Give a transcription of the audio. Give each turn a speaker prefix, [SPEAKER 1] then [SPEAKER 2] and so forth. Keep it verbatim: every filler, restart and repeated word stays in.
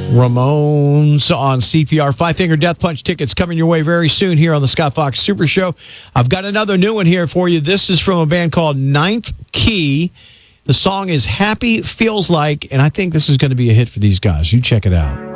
[SPEAKER 1] Ramones on C P R. Five Finger Death Punch tickets coming your way very soon here on the Scott Fox Super Show. I've got another new one here for you. This is from a band called Ninth Key. The song is Happy Feels Like, and I think this is going to be a hit for these guys. You check it out.